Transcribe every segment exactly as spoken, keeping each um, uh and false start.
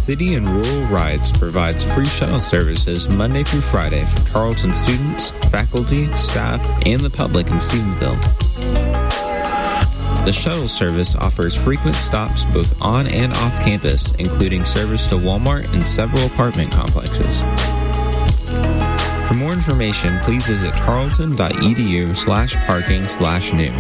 City and Rural Rides provides free shuttle services Monday through Friday for Tarleton students, faculty, staff, and the public in Stephenville. The shuttle service offers frequent stops both on and off campus, including service to Walmart and several apartment complexes. For more information, please visit tarleton.edu slash parking slash new.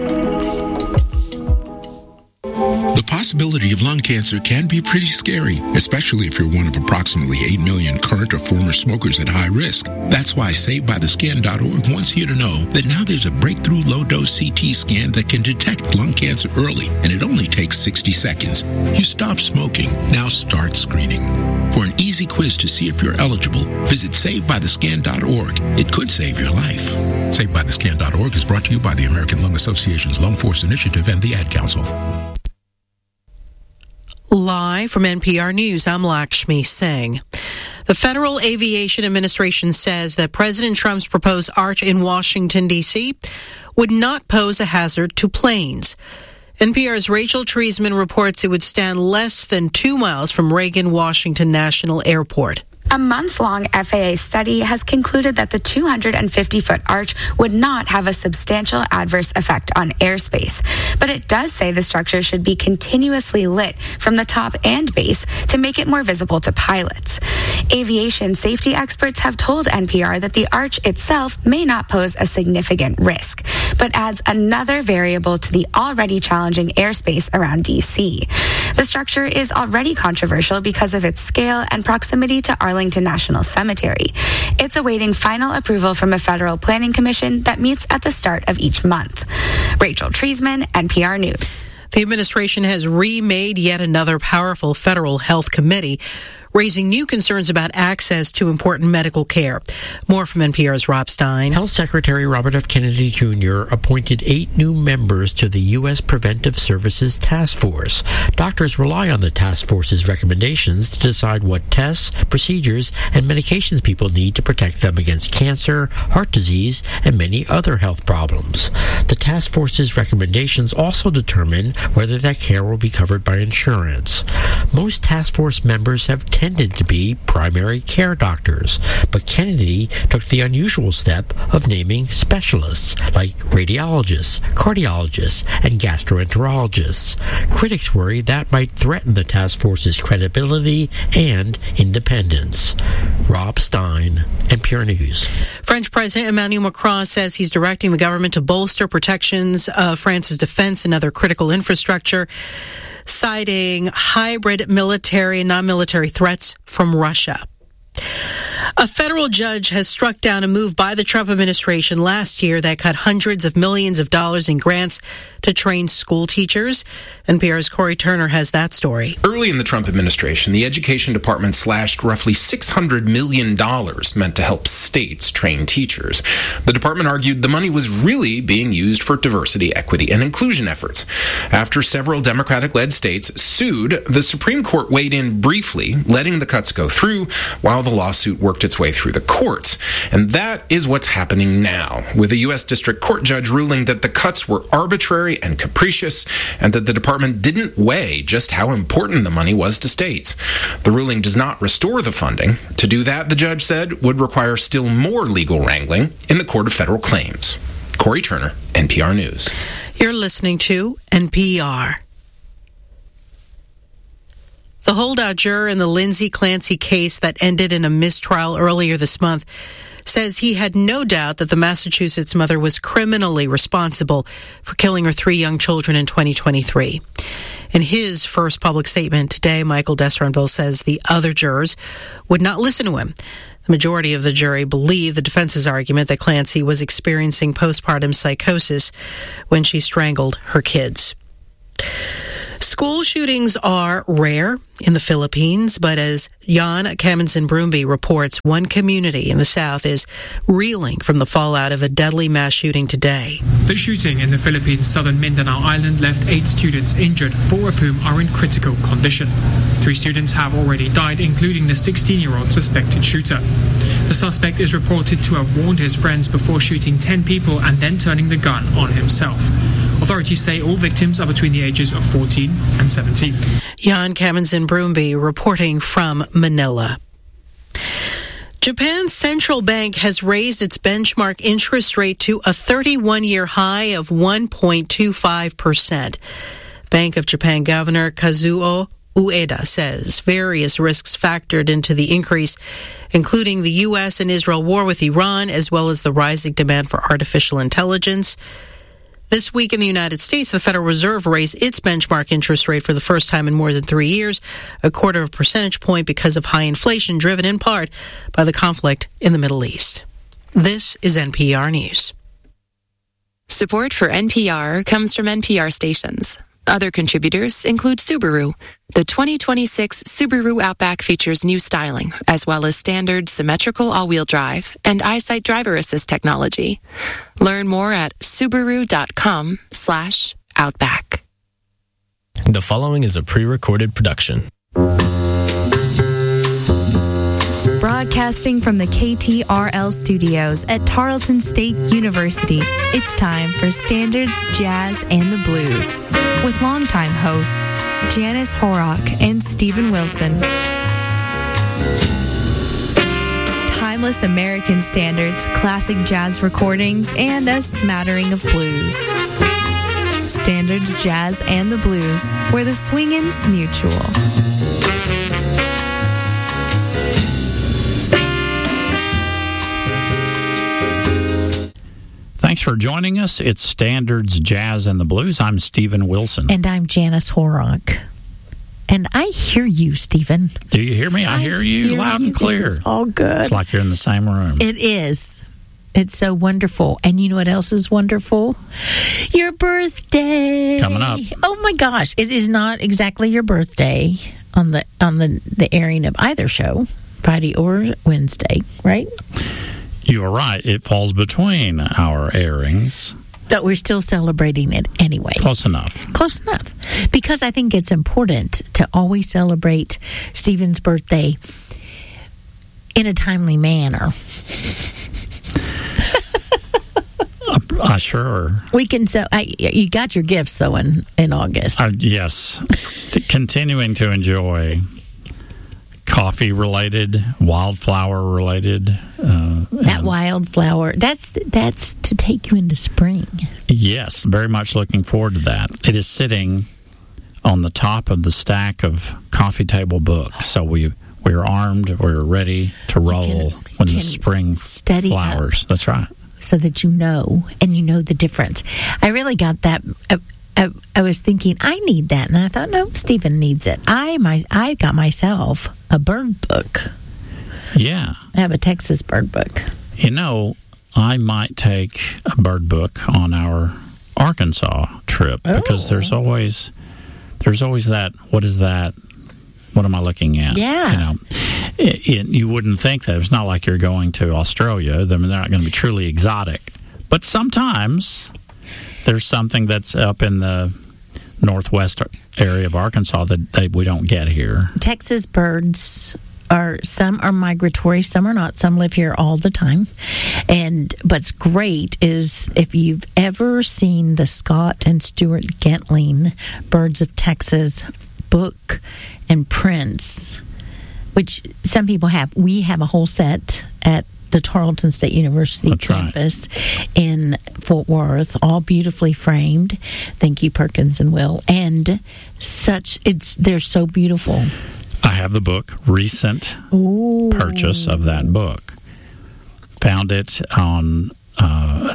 The possibility of lung cancer can be pretty scary, especially if you're one of approximately eight million current or former smokers at high risk. That's why Saved By The Scan dot org wants you to know that now there's a breakthrough low-dose C T scan that can detect lung cancer early, and it only takes sixty seconds. You stop smoking, now start screening. For an easy quiz to see if you're eligible, visit Saved By The Scan dot org. It could save your life. Saved By The Scan dot org is brought to you by the American Lung Association's Lung Force Initiative and the Ad Council. Live from N P R News, I'm Lakshmi Singh. The Federal Aviation Administration says that President Trump's proposed arch in Washington, D C would not pose a hazard to planes. N P R's Rachel Treisman reports it would stand less than two miles from Reagan Washington National Airport. A months-long F A A study has concluded that the two hundred fifty foot arch would not have a substantial adverse effect on airspace. But it does say the structure should be continuously lit from the top and base to make it more visible to pilots. Aviation safety experts have told N P R that the arch itself may not pose a significant risk, but adds another variable to the already challenging airspace around D C. The structure is already controversial because of its scale and proximity to Arlington National Cemetery. It's awaiting final approval from a federal planning commission that meets at the start of each month. Rachel Treisman, N P R News. The administration has remade yet another powerful federal health committee, raising new concerns about access to important medical care. More from N P R's Rob Stein. Health Secretary Robert F. Kennedy Junior appointed eight new members to the U S Preventive Services Task Force. Doctors rely on the task force's recommendations to decide what tests, procedures, and medications people need to protect them against cancer, heart disease, and many other health problems. The task force's recommendations also determine whether that care will be covered by insurance. Most task force members have tended to be primary care doctors, but Kennedy took the unusual step of naming specialists like radiologists, cardiologists, and gastroenterologists. Critics worry that might threaten the task force's credibility and independence. Rob Stein, N P R News. French President Emmanuel Macron says he's directing the government to bolster protections of France's defense and other critical infrastructure, citing hybrid military and non-military threats from Russia. A federal judge has struck down a move by the Trump administration last year that cut hundreds of millions of dollars in grants to train school teachers. N P R's Corey Turner has that story. Early in the Trump administration, the Education Department slashed roughly six hundred million dollars meant to help states train teachers. The department argued the money was really being used for diversity, equity, and inclusion efforts. After several Democratic-led states sued, the Supreme Court weighed in briefly, letting the cuts go through while the lawsuit worked its way through the courts. And that is what's happening now, with a U S District Court judge ruling that the cuts were arbitrary and capricious, and that the department didn't weigh just how important the money was to states. The ruling does not restore the funding. To do that, the judge said, would require still more legal wrangling in the Court of Federal Claims. Corey Turner, N P R News. You're listening to N P R. The holdout juror in the Lindsay Clancy case that ended in a mistrial earlier this month says he had no doubt that the Massachusetts mother was criminally responsible for killing her three young children in twenty twenty-three. In his first public statement today, Michael Desranville says the other jurors would not listen to him. The majority of the jury believe the defense's argument that Clancy was experiencing postpartum psychosis when she strangled her kids. School shootings are rare in the Philippines, but as Jan Kaminson-Brumby reports, one community in the south is reeling from the fallout of a deadly mass shooting today. The shooting in the Philippines' southern Mindanao Island left eight students injured, four of whom are in critical condition. Three students have already died, including the sixteen-year-old suspected shooter. The suspect is reported to have warned his friends before shooting ten people and then turning the gun on himself. Authorities say all victims are between the ages of fourteen and seventeen. Jan Kamenzin-Broomby reporting from Manila. Japan's central bank has raised its benchmark interest rate to a thirty-one-year high of one point two five percent. Bank of Japan Governor Kazuo Ueda says various risks factored into the increase, including the U S and Israel war with Iran, as well as the rising demand for artificial intelligence. This week in the United States, the Federal Reserve raised its benchmark interest rate for the first time in more than three years, a quarter of a percentage point because of high inflation driven in part by the conflict in the Middle East. This is N P R News. Support for N P R comes from N P R stations. Other contributors include Subaru. The twenty twenty-six Subaru Outback features new styling, as well as standard symmetrical all-wheel drive and EyeSight driver assist technology. Learn more at Subaru.com slash Outback. The following is a pre-recorded production. Broadcasting from the K T R L studios at Tarleton State University, it's time for Standards, Jazz, and the Blues with longtime hosts Janice Horrock and Stephen Wilson. Timeless American standards, classic jazz recordings, and a smattering of blues. Standards, Jazz, and the Blues, where the swingin's mutual. Thanks for joining us. It's Standards, Jazz, and the Blues. I'm Stephen Wilson. And I'm Janice Horrock. And I hear you, Stephen. Do you hear me? I, I hear you hear loud you. and clear. This is all good. It's like you're in the same room. It is. It's so wonderful. And you know what else is wonderful? Your birthday. Coming up. Oh, my gosh. It is not exactly your birthday on the on the, the airing of either show, Friday or Wednesday, right? You are right. It falls between our airings. But we're still celebrating it anyway. Close enough. Close enough. Because I think it's important to always celebrate Stephen's birthday in a timely manner. uh, sure. We can so I, you got your gifts though in, in August. Uh, yes. St- continuing to enjoy coffee-related, wildflower-related. Uh, that wildflower, that's that's to take you into spring. Yes, very much looking forward to that. It is sitting on the top of the stack of coffee table books, so we, we're armed, we're ready to roll can, when the spring flowers. Up. That's right. So that you know, and you know the difference. I really got that... Uh, I, I was thinking, I need that. And I thought, no, Stephen needs it. I my I got myself a bird book. Yeah. I have a Texas bird book. You know, I might take a bird book on our Arkansas trip oh. because there's always there's always that, what is that? What am I looking at? Yeah. You know, it, it, you wouldn't think that. It's not like you're going to Australia. They're not going to be truly exotic. But sometimes there's something that's up in the northwest area of Arkansas that they, we don't get here. Texas birds are, some are migratory, some are not. Some live here all the time. And what's great is if you've ever seen the Scott and Stuart Gentling Birds of Texas book and prints, which some people have. We have a whole set at the Tarleton State University That's campus right. in Fort Worth, all beautifully framed. Thank you, Perkins and Will. And such, it's they're so beautiful. I have the book, recent Ooh. purchase of that book. Found it on, uh,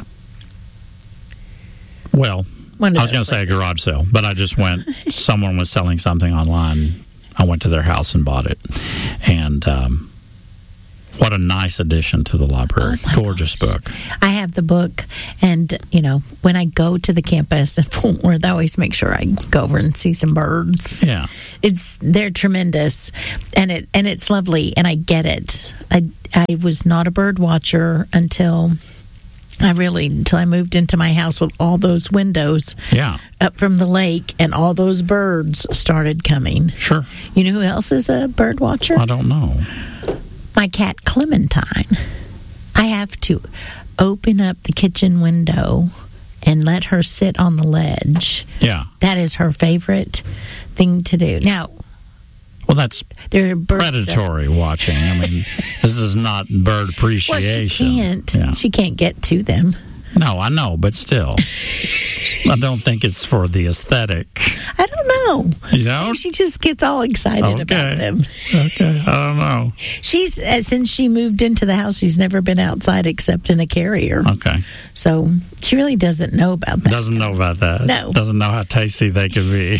well, I was going to say a garage sale, but I just went, someone was selling something online. I went to their house and bought it. And, um, what a nice addition to the library. Oh Gorgeous gosh. book. I have the book, and, you know, when I go to the campus at Fort Worth, I always make sure I go over and see some birds. Yeah. It's, they're tremendous, and it and it's lovely, and I get it. I, I was not a bird watcher until... I really, until I moved into my house with all those windows yeah. up from the lake, and all those birds started coming. Sure. You know who else is a bird watcher? I don't know. My cat Clementine. I have to open up the kitchen window and let her sit on the ledge. Yeah. That is her favorite thing to do. Now, well, that's they're predatory watching. I mean, this is not bird appreciation. Well, she can't. Yeah. She can't get to them. No, I know, but still. I don't think it's for the aesthetic. I don't know. You know? She just gets all excited okay. about them. Okay, I don't know. She's uh, since she moved into the house, she's never been outside except in a carrier. Okay. So she really doesn't know about that. Doesn't know about that. No. Doesn't know how tasty they could be.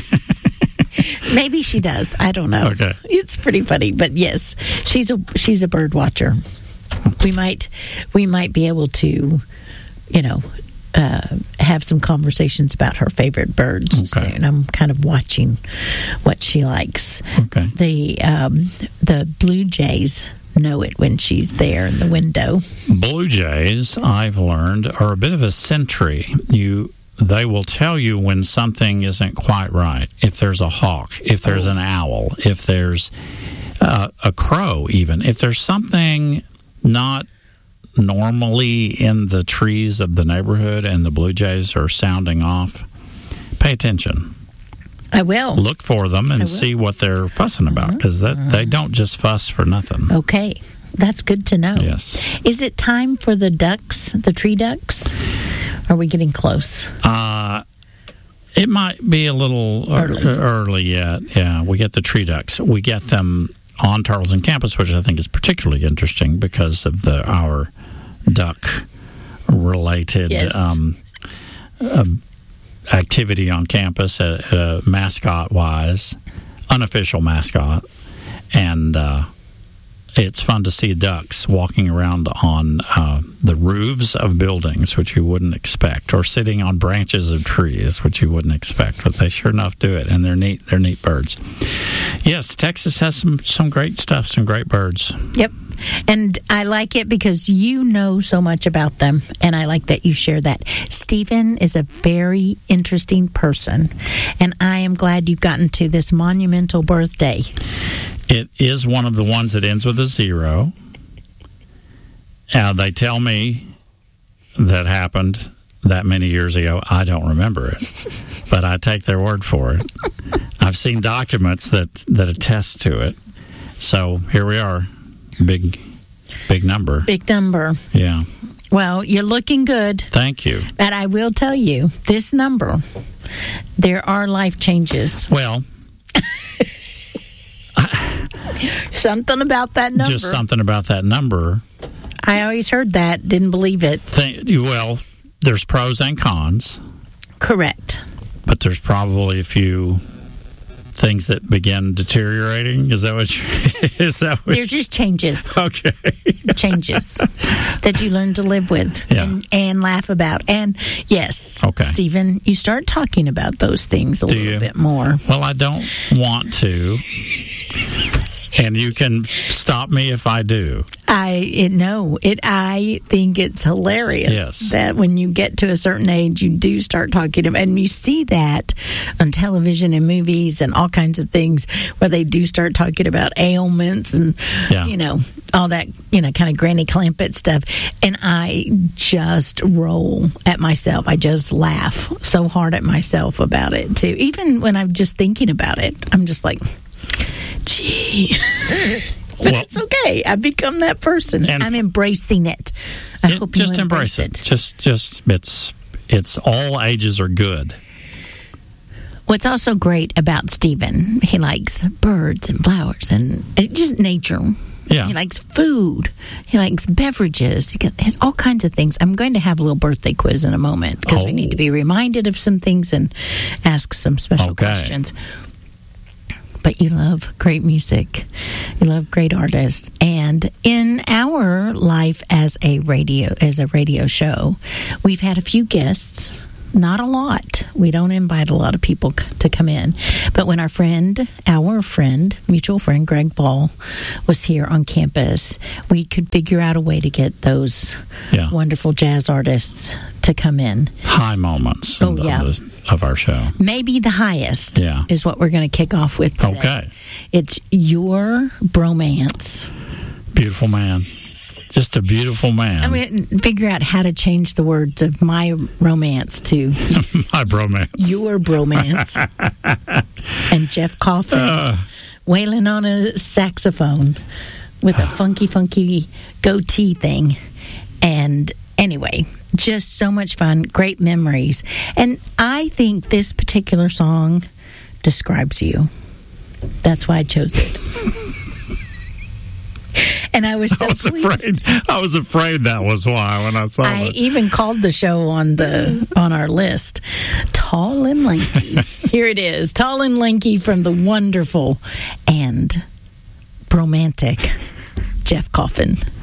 Maybe she does. I don't know. Okay. It's pretty funny, but yes, she's a she's a bird watcher. We might we might be able to, you know, uh, have some conversations about her favorite birds okay. soon. I'm kind of watching what she likes. Okay. The um, the blue jays know it when she's there in the window. Blue jays, I've learned, are a bit of a sentry. You. They will tell you when something isn't quite right. If there's a hawk, if there's an owl, if there's uh, a crow even. If there's something not normally in the trees of the neighborhood and the blue jays are sounding off, pay attention. I will. Look for them and see what they're fussing about, because uh-huh. they don't just fuss for nothing. Okay. That's good to know. Yes. Is it time for the ducks, the tree ducks? Are we getting close? Uh, it might be a little early, early yet. Yeah, we get the tree ducks. We get them on Tarleton campus, which I think is particularly interesting because of the our duck-related yes. um, uh, activity on campus, uh, uh, mascot-wise, unofficial mascot, and uh, it's fun to see ducks walking around on uh, the roofs of buildings, which you wouldn't expect, or sitting on branches of trees, which you wouldn't expect. But they sure enough do it, and they're neat. They're neat birds. Yes, Texas has some some great stuff, some great birds. Yep. And I like it because you know so much about them, and I like that you share that. Stephen is a very interesting person, and I am glad you've gotten to this monumental birthday. It is one of the ones that ends with a zero. Uh, they tell me that happened that many years ago. I don't remember it, but I take their word for it. I've seen documents that, that attest to it. So here we are. Big, big number. Big number. Yeah. Well, you're looking good. Thank you. But I will tell you, this number, there are life changes. Well, something about that number. Just something about that number. I always heard that, didn't believe it. Think, well, there's pros and cons. Correct. But there's probably a few things that begin deteriorating. Is that what you, is that what they're just changes. Okay. Changes that you learn to live with yeah. and, and laugh about. And yes, okay. Stephen, you start talking about those things a Do little you? bit more. Well, I don't want to. And you can stop me if I do. I it, no, it. I think it's hilarious yes. that when you get to a certain age, you do start talking about, and you see that on television and movies and all kinds of things where they do start talking about ailments and yeah. you know all that you know kind of Granny Clampett stuff, and I just roll at myself. I just laugh so hard at myself about it too. Even when I'm just thinking about it, I'm just like, gee. But well, it's okay. I've become that person. I'm embracing it. I it, hope you just embrace it. it. Just, just it's, it's all ages are good. What's also great about Stephen, he likes birds and flowers and just nature. Yeah. He likes food. He likes beverages. He has all kinds of things. I'm going to have a little birthday quiz in a moment because oh. we need to be reminded of some things and ask some special okay. questions. But you love great music. You love great artists. And in our life as a radio as a radio show, we've had a few guests. Not a lot. We don't invite a lot of people c- to come in. But when our friend, our friend, mutual friend, Greg Ball, was here on campus, we could figure out a way to get those yeah. wonderful jazz artists to come in. High moments oh, of, yeah. of, the, of our show. Maybe the highest yeah. is what we're going to kick off with today. Okay. It's Your Bromance. Beautiful man. Just a beautiful man. I mean, figure out how to change the words of my romance to my bromance. Your bromance. And Jeff Coffin uh, wailing on a saxophone with a funky, funky goatee thing. And anyway, just so much fun, great memories. And I think this particular song describes you. That's why I chose it. And I was so I was pleased. afraid. I was afraid that was why when I saw it. I that. even called the show on the on our list, Tall and Lanky. Here it is, Tall and Lanky from the wonderful and bromantic Jeff Coffin.